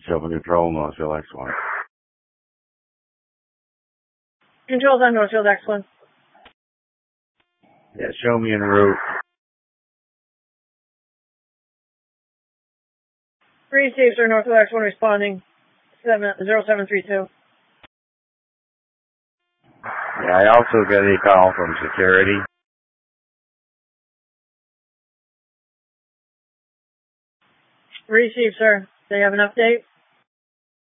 Silver Control, Northfield X1. Control's on Northfield X1. Yeah, show me en route. Received, sir. Northfield X1 responding. 0732. Yeah, I also got a call from security. Received, sir. Do you have an update?